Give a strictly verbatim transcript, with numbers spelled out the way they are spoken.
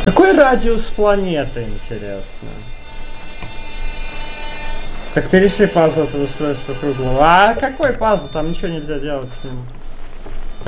Какой радиус планеты, интересно? Так ты реши пазл этого устройства круглого. А какой пазл? Там ничего нельзя делать с ним.